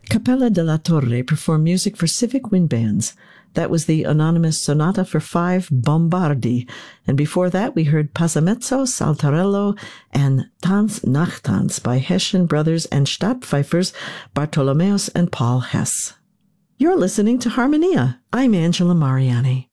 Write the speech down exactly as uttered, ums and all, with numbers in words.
Cappella della Torre performed music for civic wind bands. That was the anonymous Sonata for Five Bombardi, and before that we heard Passamezzo, Saltarello, and Tanz Nachtanz by Hessian brothers and Stadtpfeifers Bartholomeus and Paul Hess. You're listening to Harmonia. I'm Angela Mariani.